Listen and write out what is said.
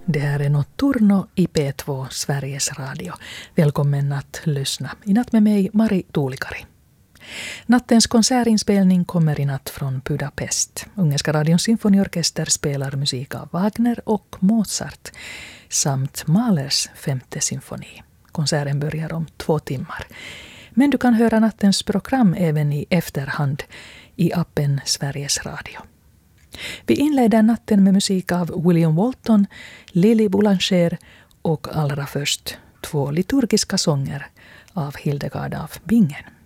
Det här är Notturno i P2 Sveriges Radio. Välkommen att lyssna. I natt med mig Mari Tuulikari. Nattens konsertinspelning kommer i natt från Budapest. Ungerska radions symfoniorkester spelar musik av Wagner och Mozart samt Mahlers 5:e symfoni. Konserten börjar om 2 timmar. Men du kan höra nattens program även i efterhand i appen Sveriges Radio. Vi inleder natten med musik av William Walton, Lili Boulanger och allra först 2 liturgiska sånger av Hildegard af Bingen.